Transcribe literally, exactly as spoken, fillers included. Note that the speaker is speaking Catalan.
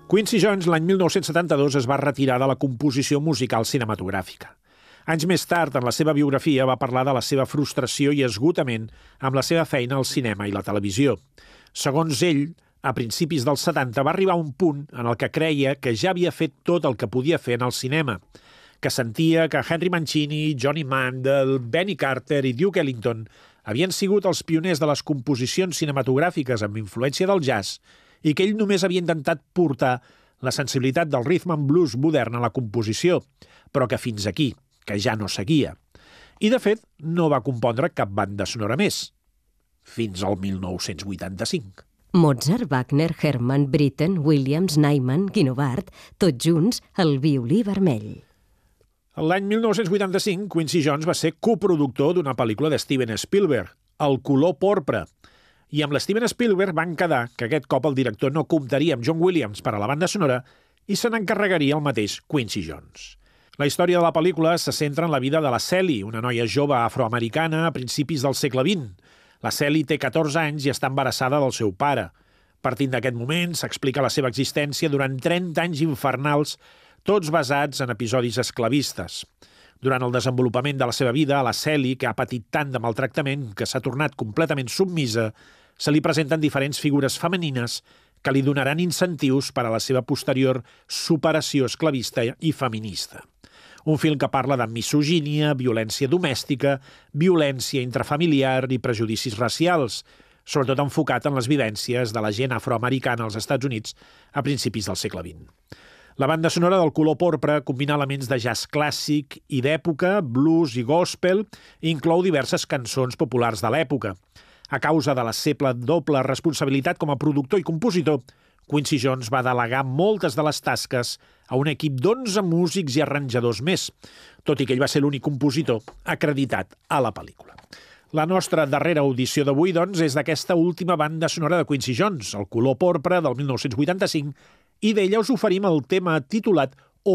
Quincy Jones l'any mil nou-cents setanta-dos es va retirar de la composició musical cinematogràfica. Anys més tard, en la seva biografia, va parlar de la seva frustració i esgotament amb la seva feina al cinema i la televisió. Segons ell, a principis dels setanta va arribar a un punt en el que creia que ja havia fet tot el que podia fer en el cinema, que sentia que Henry Mancini, Johnny Mandel, Benny Carter i Duke Ellington havien sigut els pioners de les composicions cinematogràfiques amb influència del jazz i que ell només havia intentat portar la sensibilitat del rhythm and blues modern a la composició, però que fins aquí, que ja no seguia. I, de fet, no va compondre cap banda sonora més, fins al mil nou-cents vuitanta-cinc. Mozart, Wagner, Hermann, Britten, Williams, Nyman, Guinovart, tots junts al violí vermell. L'any mil nou-cents vuitanta-cinc, Quincy Jones va ser coproductor d'una pel·lícula de Steven Spielberg, El color porpra, i amb l'Steven Spielberg van quedar que aquest cop el director no comptaria amb John Williams per a la banda sonora i se n'encarregaria el mateix Quincy Jones. La història de la pel·lícula se centra en la vida de la Sally, una noia jove afroamericana a principis del segle vint. La Sally té catorze anys i està embarassada del seu pare. Partint d'aquest moment, s'explica la seva existència durant trenta anys infernals, tots basats en episodis esclavistes. Durant el desenvolupament de la seva vida, a la Sally, que ha patit tant de maltractament que s'ha tornat completament submisa, se li presenten diferents figures femenines que li donaran incentius per a la seva posterior superació esclavista i feminista. Un film que parla de misogínia, violència domèstica, violència intrafamiliar i prejudicis racials, sobretot enfocat en les vivències de la gent afroamericana als Estats Units a principis del segle vint. La banda sonora del color porpra combina elements de jazz clàssic i d'època, blues i gospel, i inclou diverses cançons populars de l'època. A causa de la seva doble responsabilitat com a productor i compositor, Quincy Jones va delegar moltes de les tasques a un equip d'onze músics i arranjadors més, tot i que ell va ser l'únic compositor acreditat a la pel·lícula. La nostra darrera audició d'avui, doncs, és d'aquesta última banda sonora de Quincy Jones, El color porpra, del mil nou-cents vuitanta-cinc, i d'ella us oferim el tema titulat